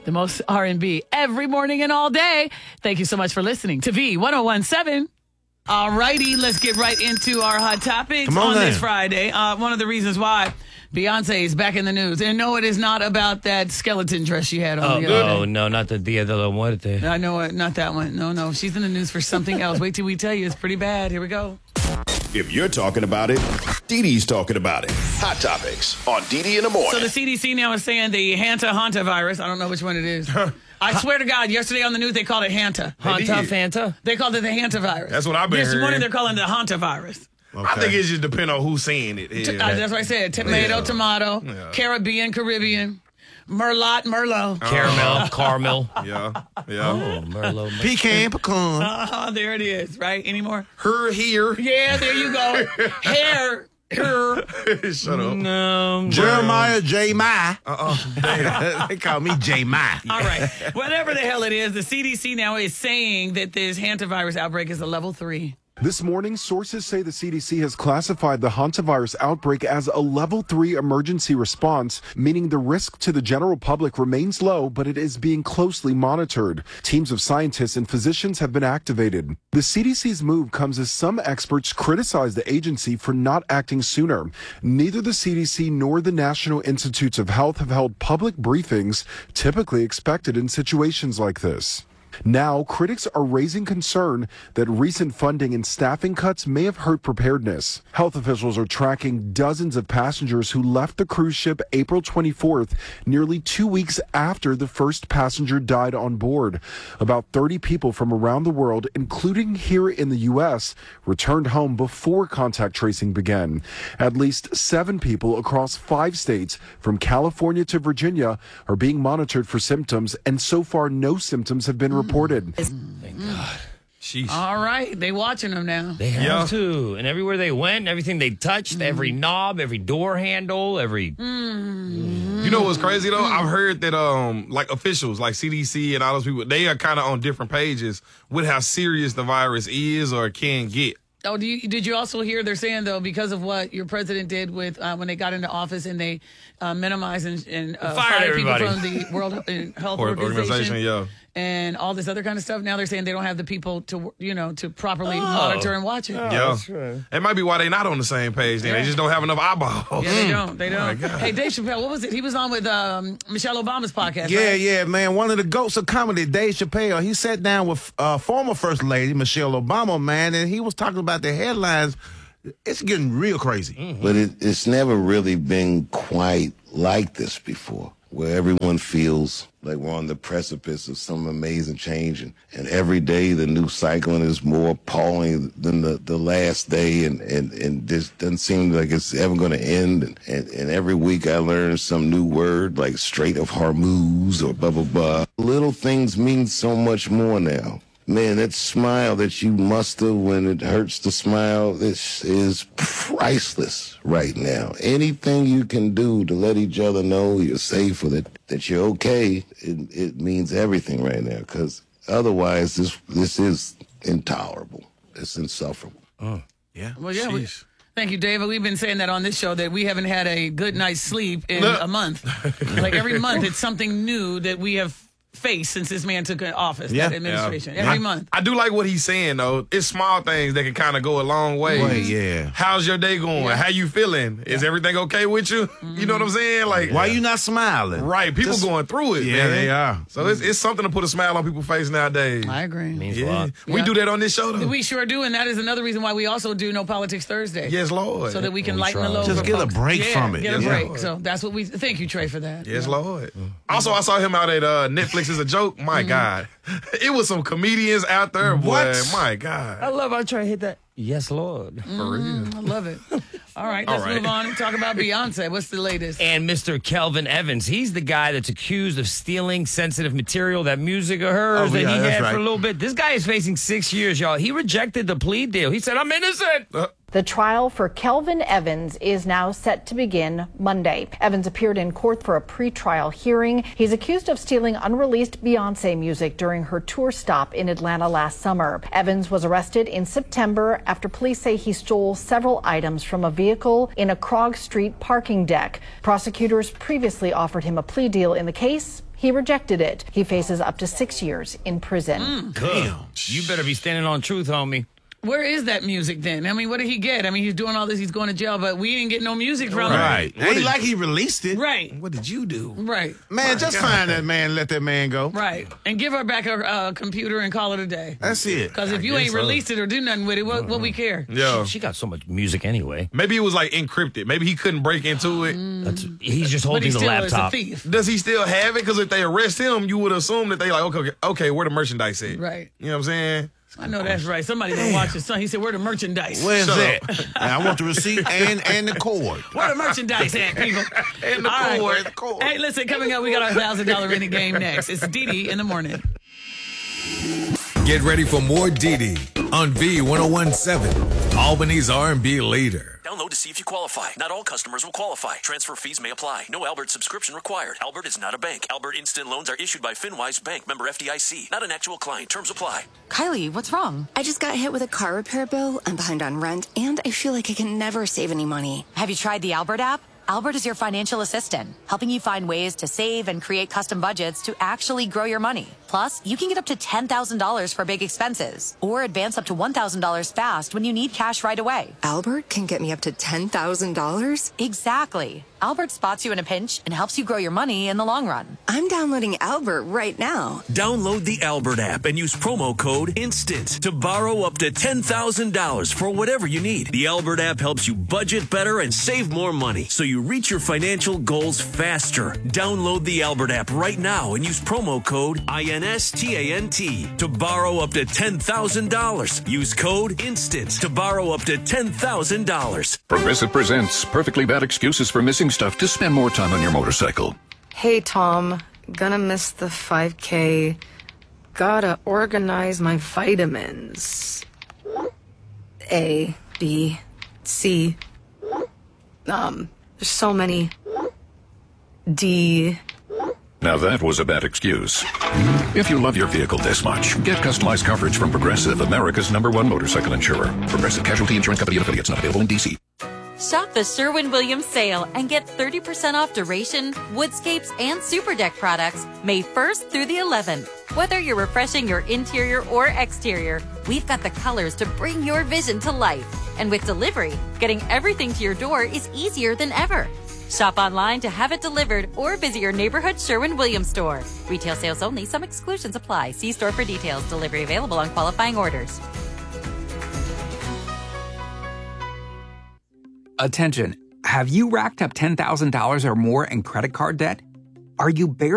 the most R&B every morning and all day. Thank you so much for listening to V1017. All righty, let's get right into our hot topics on this Friday. One of the reasons why Beyonce is back in the news. And no, it is not about that skeleton dress she had on the other day. No, not the Dia de la Muerte. I know it, not that one. No, she's in the news for something else. Wait till we tell you. It's pretty bad. Here we go. If you're talking about it, Dee Dee's talking about it. Hot Topics on Dee Dee in the morning. So the CDC now is saying the Hanta virus. I don't know which one it is. I swear to God, yesterday on the news they called it Hanta. Fanta? They called it the Hanta virus. That's what I've been This hearing. morning they're calling it the Hanta virus. Okay. I think it just depends on who's saying it. That's what I said. Tomato, Caribbean, Merlot. Caramel. Yeah. Oh, Merlot. Pecan, pecan. There it is, right? Any more? Her here. Yeah, there you go. Hair. Shut up. No. Jeremiah J. Mai. They call me J. Mai. All right. Whatever the hell it is, the CDC now is saying that this hantavirus outbreak is a level 3. This morning, sources say the CDC has classified the hantavirus outbreak as a level 3 emergency response, meaning the risk to the general public remains low, but it is being closely monitored. Teams of scientists and physicians have been activated. The CDC's move comes as some experts criticize the agency for not acting sooner. Neither the CDC nor the National Institutes of Health have held public briefings typically expected in situations like this. Now, critics are raising concern that recent funding and staffing cuts may have hurt preparedness. Health officials are tracking dozens of passengers who left the cruise ship April 24th, nearly 2 weeks after the first passenger died on board. About 30 people from around the world, including here in the U.S., returned home before contact tracing began. At least 7 people across 5 states, from California to Virginia, are being monitored for symptoms, and so far no symptoms have been reported. Thank God. Sheesh. All right. They watching them now. They have to. And everywhere they went, everything they touched, every knob, every door handle, every... You know what's crazy, though? I've heard that like officials, like CDC and all those people, they are kind of on different pages with how serious the virus is or can get. Oh, did you also hear they're saying, though, because of what your president did with when they got into office and they minimized and fired people from the World Health Organization and all this other kind of stuff, now they're saying they don't have the people to, to properly monitor and watch it. That's right. It might be why they're not on the same page then. They just don't have enough eyeballs. Yeah, they don't. Hey, Dave Chappelle, what was it? He was on with Michelle Obama's podcast, right? Yeah, man. One of the goats of comedy, Dave Chappelle, he sat down with former First Lady Michelle Obama, man, and he was talking about the headlines. It's getting real crazy. But it's never really been quite like this before, where everyone feels like we're on the precipice of some amazing change. And every day the new cyclone is more appalling than the last day. And this doesn't seem like it's ever going to end. And every week I learn some new word like Strait of Hormuz or blah, blah, blah. Little things mean so much more now. Man, that smile that you muster when it hurts to smile, this is priceless right now. Anything you can do to let each other know you're safe or that you're okay, it means everything right now. Because otherwise, this is intolerable. It's insufferable. Yeah. Well, yeah. Thank you, David. We've been saying that on this show that we haven't had a good night's sleep in a month. Like every month, it's something new that we have face since this man took office, that administration. Every month. I do like what he's saying, though. It's small things that can kind of go a long way. How's your day going? How you feeling? Is everything okay with you? You know what I'm saying? Like, why you not smiling? Right. People going through it, man. They are. So it's something to put a smile on people's face nowadays. I agree. Means a lot. We do that on this show, though. We sure do, and that is another reason why we also do No Politics Thursday. Yes, Lord. So that we can lighten the load. Just for get folks. a break from it. Get a break. So that's what we thank you, Trey, for that. Yes, Lord. Also, I saw him out at Netflix as a joke. My God. It was some comedians out there, boy. What? My God. I love how I try to hit that. Yes, Lord. For real. I love it. All right, let's move on and talk about Beyonce. What's the latest? And Mr. Kelvin Evans. He's the guy that's accused of stealing sensitive material, that music of hers that he had for a little bit. This guy is facing 6 years, y'all. He rejected the plea deal. He said, I'm innocent. The trial for Kelvin Evans is now set to begin Monday. Evans appeared in court for a pretrial hearing. He's accused of stealing unreleased Beyonce music during her tour stop in Atlanta last summer. Evans was arrested in September after police say he stole several items from a vehicle in a Krog Street parking deck. Prosecutors previously offered him a plea deal in the case. He rejected it. He faces up to 6 years in prison. Damn. You better be standing on truth, homie. Where is that music then? I mean, what did he get? I mean, he's doing all this. He's going to jail, but we didn't get no music from him. Right. Ain't like he released it. Right. What did you do? Right. Man, just find that man, let that man go. Right. And give her back her computer and call it a day. That's it. Because if you ain't released it or do nothing with it, what we care? Yeah. She got so much music anyway. Maybe it was like encrypted. Maybe he couldn't break into it. He's just But holding he the still laptop. is a thief. Does he still have it? Because if they arrest him, you would assume that they like, okay, where the merchandise at? Right. You know what I'm saying? I know that's right. Somebody done watch his son. He said, where the merchandise? Where's Shut that? I want the receipt and the cord. Where the merchandise at, people? And the All cord. right. The cord. Hey, listen, coming up, we got our $1,000 Rented game next. It's Didi in the morning. Get ready for more Didi on V1017, Albany's R&B leader. Download to see if you qualify. Not all customers will qualify. Transfer fees may apply. No Albert subscription required. Albert is not a bank. Albert Instant Loans are issued by FinWise Bank, member FDIC. Not an actual client. Terms apply. Kylie, what's wrong? I just got hit with a car repair bill. I'm behind on rent, and I feel like I can never save any money. Have you tried the Albert app? Albert is your financial assistant, helping you find ways to save and create custom budgets to actually grow your money. Plus, you can get up to $10,000 for big expenses or advance up to $1,000 fast when you need cash right away. Albert can get me up to $10,000? Exactly. Albert spots you in a pinch and helps you grow your money in the long run. I'm downloading Albert right now. Download the Albert app and use promo code INSTANT to borrow up to $10,000 for whatever you need. The Albert app helps you budget better and save more money so you reach your financial goals faster. Download the Albert app right now and use promo code INSTANT to borrow up to $10,000. Use code INSTANT to borrow up to $10,000. Progressive presents Perfectly Bad Excuses for Missing Stuff to spend more time on your motorcycle. Hey, Tom. Gonna miss the 5K. Gotta organize my vitamins. A, B, C. There's so many. D. Now that was a bad excuse. If you love your vehicle this much, get customized coverage from Progressive, America's #1 motorcycle insurer. Progressive Casualty Insurance Company and affiliates, not available in D.C. Shop the Sherwin-Williams sale and get 30% off Duration, Woodscapes, and Super Deck products May 1st through the 11th. Whether you're refreshing your interior or exterior, we've got the colors to bring your vision to life. And with delivery, getting everything to your door is easier than ever. Shop online to have it delivered or visit your neighborhood Sherwin-Williams store. Retail sales only. Some exclusions apply. See store for details. Delivery available on qualifying orders. Attention, have you racked up $10,000 or more in credit card debt? Are you barely